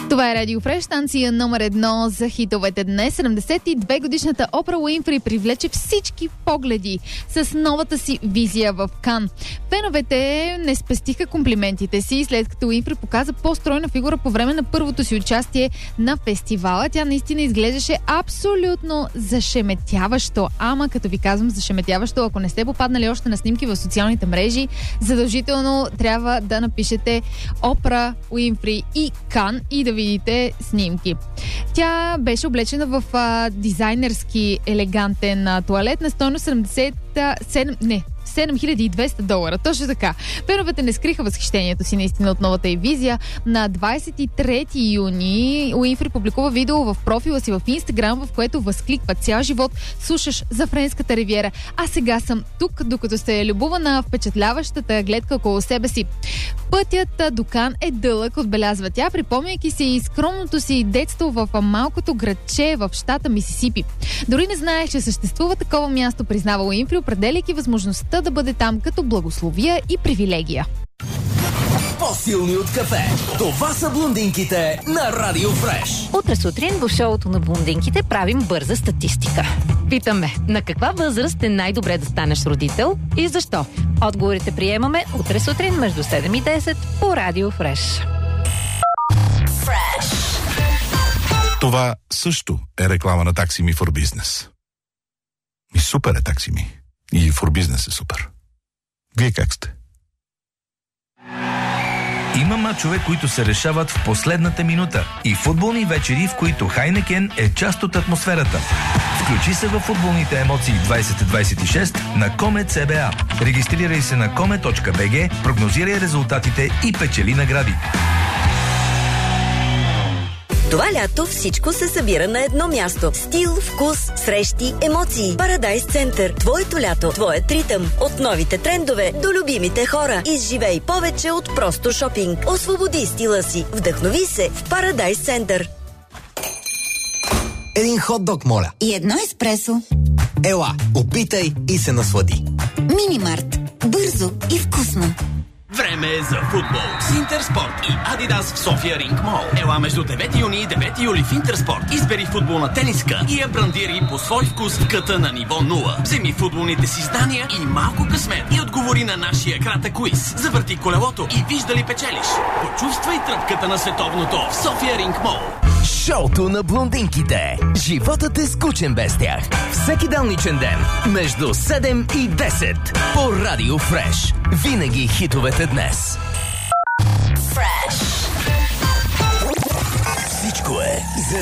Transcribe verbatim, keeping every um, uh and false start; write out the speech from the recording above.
Това е Радио Фреш, станция номер едно за хитовете днес. седемдесет и две годишната Опра Уинфри привлече всички погледи с новата си визия в Кан. Феновете не спестиха комплиментите си, след като Уинфри показа по-стройна фигура по време на първото си участие на фестивала. Тя наистина изглеждаше абсолютно зашеметяващо. Ама като ви казвам зашеметяващо, ако не сте попаднали още на снимки в социалните мрежи, задължително трябва да напишете Опра Уинфри и Кан и да видите снимки. Тя беше облечена в а, дизайнерски елегантен а, туалет на стойност седемдесет и седем, не, седем хиляди и двеста долара. Точно така. Феновете не скриха възхищението си наистина от новата й визия. На двадесет и трети юни Уинфри публикува видео в профила си в Инстаграм, в което възкликва: цял живот слушаш за Френската ривиера, а сега съм тук, докато се любува на впечатляващата гледка около себе си. Пътят до Кан е дълъг, отбелязва тя, припомняйки си и скромното си детство в малкото градче в щата Мисисипи. Дори не знаех, че съществува такова място, признава Уинфри, определяйки възможността да бъде там като благословия и привилегия. По-силни от кафе. Това са блондинките на Радио Фреш. Утре сутрин в шоуто на блондинките правим бърза статистика. Питаме, на каква възраст е най-добре да станеш родител и защо? Отговорите приемаме утре сутрин между седем и десет по Радио Фреш. Фреш. Това също е реклама на Таксими for Business. И супер е Таксими. И for Business е супер. Вие как сте? Има мачове, които се решават в последната минута и футболни вечери, в които Хайнекен е част от атмосферата. Включи се във футболните емоции двадесет двадесет и шест на Комет С Б А. Регистрирай се на коме точка би джи, прогнозирай резултатите и печели награди. Това лято всичко се събира на едно място. Стил, вкус, срещи, емоции. Парадайс Център. Твоето лято, твоят ритъм. От новите трендове до любимите хора. Изживей повече от просто шопинг. Освободи стила си. Вдъхнови се в Парадайс Център. Един хот-дог, моля. И едно еспресо. Ела, опитай и се наслади. Минимарт. Бързо и вкусно. Време е за футбол с Интерспорт и Адидас в София Ринг Мол. Ела между девети юни и девети юли в Интерспорт. Избери футболна тениска и я брандири по свой вкус в къта на ниво нула. Вземи футболните си знания и малко късмет и отговори на нашия кратък квиз. Завърти колелото и виж дали печелиш. Почувствай тръпката на световното в София Ринг Мол. Шоуто на блондинките. Животът е скучен без тях. Всеки делничен ден между седем и десет по Радио Фреш. Винаги хитовете днес. Фреш. Всичко е за